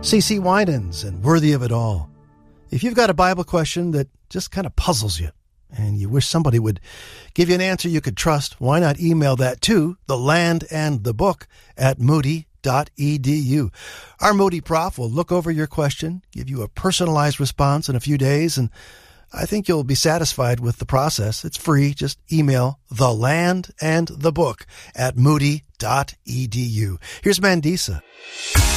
C.C. Winans and Worthy of It All. If you've got a Bible question that just kind of puzzles you and you wish somebody would give you an answer you could trust, why not email that to thelandandthebook@moody.edu. Our Moody Prof will look over your question, give you a personalized response in a few days, and I think you'll be satisfied with the process. It's free. Just email thelandandthebook@moody.edu. Here's Mandisa.